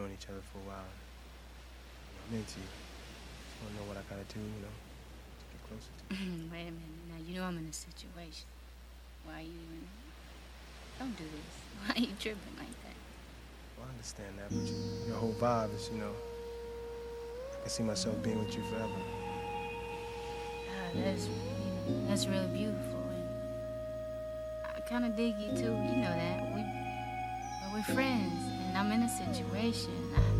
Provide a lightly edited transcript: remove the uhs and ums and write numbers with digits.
known each other for a while. I'm into you. Just wanna know what I gotta do, to get closer to you. Wait a minute. Now, you know I'm in a situation. Why you even... Don't do this. Why are you tripping like that? Well, I understand that, but your whole vibe is, I can see myself being with you forever. That's really beautiful. And I kind of dig you, too. You know that. We're friends, and I'm in a situation.